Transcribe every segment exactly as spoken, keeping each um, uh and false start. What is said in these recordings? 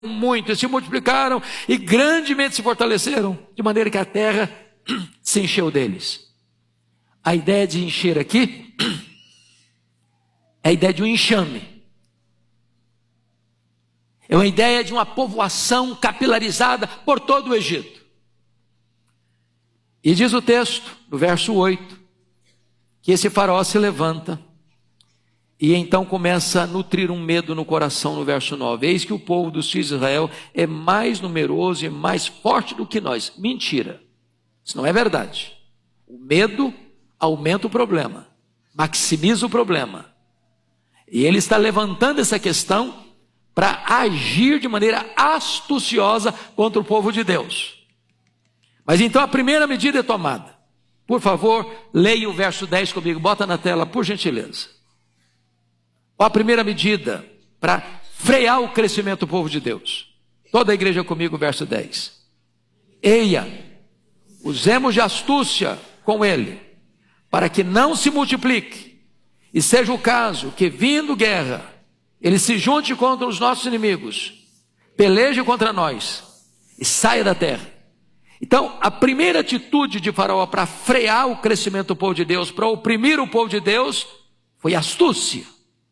muito, se multiplicaram e grandemente se fortaleceram, de maneira que a terra se encheu deles. A ideia de encher aqui é a ideia de um enxame. É uma ideia de uma povoação capilarizada por todo o Egito. E diz o texto, no verso oito, que esse faraó se levanta e então começa a nutrir um medo no coração, no verso nove. Eis que o povo dos filhos de Israel é mais numeroso e mais forte do que nós. Mentira. Isso não é verdade. O medo aumenta o problema, maximiza o problema. E ele está levantando essa questão para agir de maneira astuciosa contra o povo de Deus. Mas então a primeira medida é tomada. Por favor, leia o verso dez comigo, bota na tela, por gentileza. Qual a primeira medida para frear o crescimento do povo de Deus? Toda a igreja comigo, verso dez. Eia, usemos de astúcia com ele, para que não se multiplique, e seja o caso que, vindo guerra, ele se junte contra os nossos inimigos, peleje contra nós e saia da terra. Então, a primeira atitude de Faraó para frear o crescimento do povo de Deus, para oprimir o povo de Deus, foi astúcia.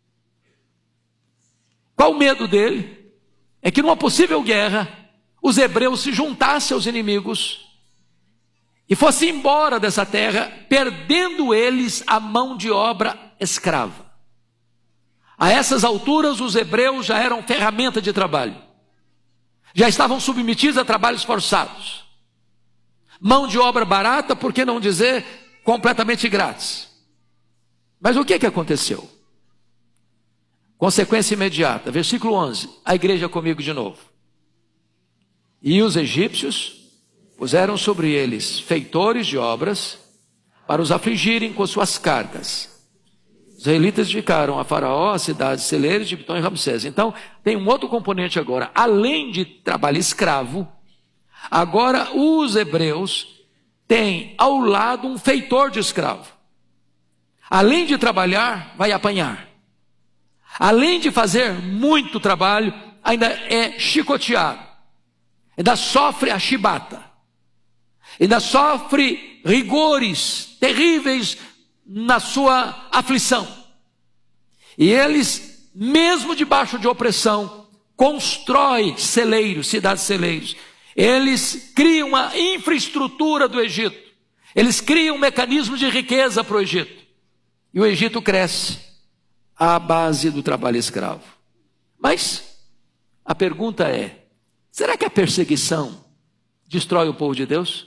Qual o medo dele? É que numa possível guerra, os hebreus se juntassem aos inimigos e fossem embora dessa terra, perdendo eles a mão de obra escrava. A essas alturas, os hebreus já eram ferramenta de trabalho. Já estavam submetidos a trabalhos forçados. Mão de obra barata, por que não dizer completamente grátis? Mas o que que aconteceu? Consequência imediata, versículo onze, a igreja comigo de novo. E os egípcios puseram sobre eles feitores de obras para os afligirem com suas cargas. Os israelitas edificaram a Faraó, a cidade de celeiros de Pitom e Ramsés. Então, tem um outro componente agora. Além de trabalho escravo, agora os hebreus têm ao lado um feitor de escravo. Além de trabalhar, vai apanhar. Além de fazer muito trabalho, ainda é chicoteado. Ainda sofre a chibata. Ainda sofre rigores terríveis na sua aflição. E eles, mesmo debaixo de opressão, constroem celeiros, cidades celeiros. Eles criam uma infraestrutura do Egito. Eles criam um mecanismo de riqueza para o Egito. E o Egito cresce à base do trabalho escravo. Mas a pergunta é, será que a perseguição destrói o povo de Deus?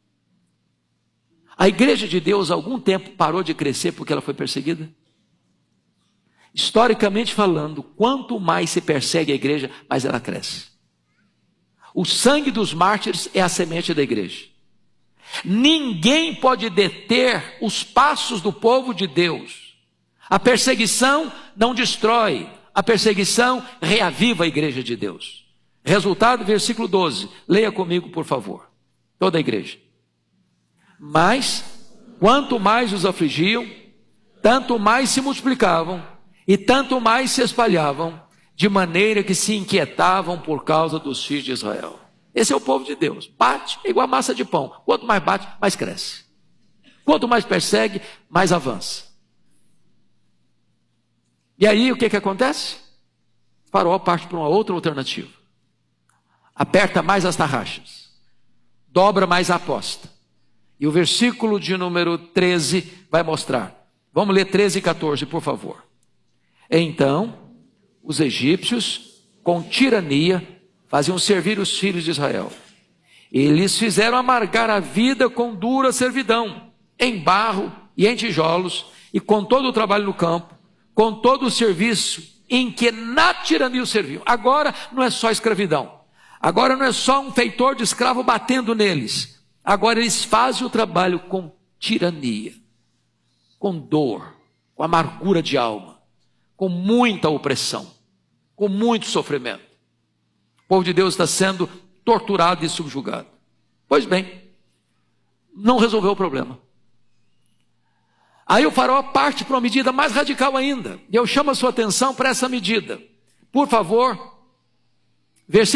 A igreja de Deus, há algum tempo, parou de crescer porque ela foi perseguida? Historicamente falando, quanto mais se persegue a igreja, mais ela cresce. O sangue dos mártires é a semente da igreja. Ninguém pode deter os passos do povo de Deus. A perseguição não destrói, a perseguição reaviva a igreja de Deus. Resultado, versículo doze, leia comigo, por favor, toda a igreja. Mas, quanto mais os afligiam, tanto mais se multiplicavam, e tanto mais se espalhavam, de maneira que se inquietavam por causa dos filhos de Israel. Esse é o povo de Deus. Bate é igual a massa de pão. Quanto mais bate, mais cresce. Quanto mais persegue, mais avança. E aí o que que acontece? O Faraó parte para uma outra alternativa. Aperta mais as tarraxas. Dobra mais a aposta. E o versículo de número treze vai mostrar. Vamos ler treze e quatorze, por favor. Então, os egípcios, com tirania, faziam servir os filhos de Israel. Eles fizeram amargar a vida com dura servidão, em barro e em tijolos, e com todo o trabalho no campo, com todo o serviço em que na tirania os serviam. Agora não é só escravidão. Agora não é só um feitor de escravo batendo neles. Agora eles fazem o trabalho com tirania, com dor, com amargura de alma, com muita opressão, com muito sofrimento. O povo de Deus está sendo torturado e subjugado. Pois bem, não resolveu o problema. Aí o faraó parte para uma medida mais radical ainda. E eu chamo a sua atenção para essa medida. Por favor, Versículo